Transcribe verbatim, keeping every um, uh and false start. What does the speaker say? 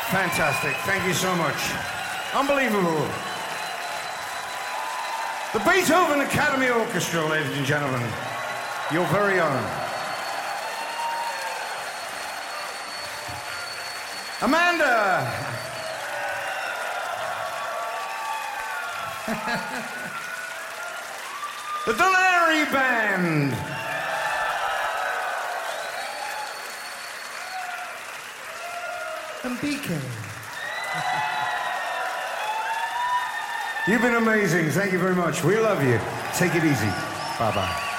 Fantastic. Thank you so much. Unbelievable. The Beethoven Academy Orchestra, ladies and gentlemen. Your very own. Amanda. The Delary Band. And B K. You've been amazing. Thank you very much. We love you. Take it easy. Bye-bye.